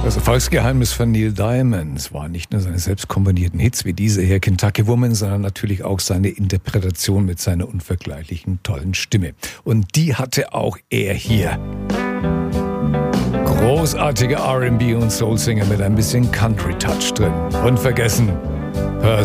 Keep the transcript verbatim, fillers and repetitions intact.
Das Erfolgsgeheimnis von Neil Diamond war nicht nur seine selbst komponierten Hits wie diese hier, Kentucky Woman, sondern natürlich auch seine Interpretation mit seiner unvergleichlichen, tollen Stimme. Und die hatte auch er hier. Großartige R and B und Soul-Singer mit ein bisschen Country-Touch drin. Unvergessen,